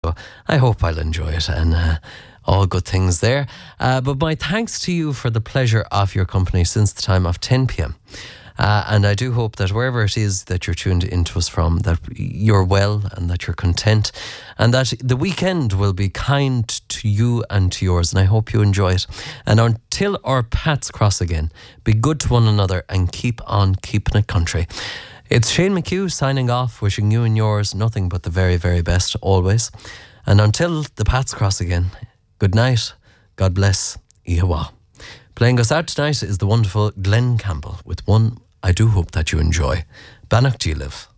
So I hope I'll enjoy it and all good things there. But my thanks to you for the pleasure of your company since the time of 10 p.m. And I do hope that wherever it is that you're tuned into us from, that you're well and that you're content and that the weekend will be kind to you and to yours. And I hope you enjoy it. And until our paths cross again, be good to one another and keep on keeping it country. It's Shane McHugh signing off, wishing you and yours nothing but the very, very best always. And until the paths cross again, good night, God bless, Ihawa. Playing us out tonight is the wonderful Glenn Campbell with one I do hope that you enjoy. Bannock, do you live?